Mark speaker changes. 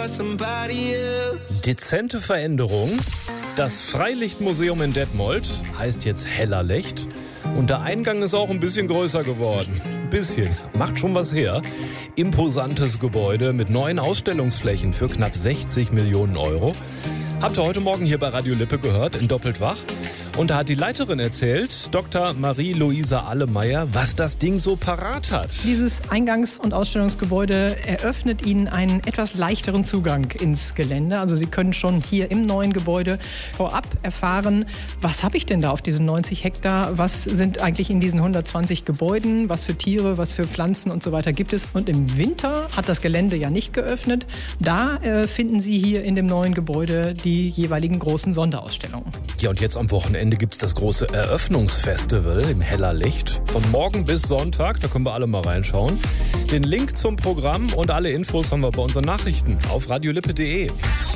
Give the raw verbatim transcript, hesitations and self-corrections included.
Speaker 1: Dezente Veränderung. Das Freilichtmuseum in Detmold heißt jetzt Heller Licht. Und der Eingang ist auch ein bisschen größer geworden. Ein bisschen. Macht schon was her. Imposantes Gebäude mit neuen Ausstellungsflächen für knapp sechzig Millionen Euro. Habt ihr heute Morgen hier bei Radio Lippe gehört, in Doppelt wach. Und da hat die Leiterin erzählt, Doktor Marie-Luisa Allemeyer, was das Ding so parat hat.
Speaker 2: Dieses Eingangs- und Ausstellungsgebäude eröffnet Ihnen einen etwas leichteren Zugang ins Gelände. Also Sie können schon hier im neuen Gebäude vorab erfahren, was habe ich denn da auf diesen neunzig Hektar? Was sind eigentlich in diesen hundertzwanzig Gebäuden? Was für Tiere, was für Pflanzen und so weiter gibt es? Und im Winter hat das Gelände ja nicht geöffnet. Da äh, finden Sie hier in dem neuen Gebäude die jeweiligen großen Sonderausstellungen.
Speaker 1: Ja, und jetzt am Wochenende gibt es das große Eröffnungsfestival im Heller Licht. Von morgen bis Sonntag, da können wir alle mal reinschauen. Den Link zum Programm und alle Infos haben wir bei unseren Nachrichten auf radiolippe punkt de.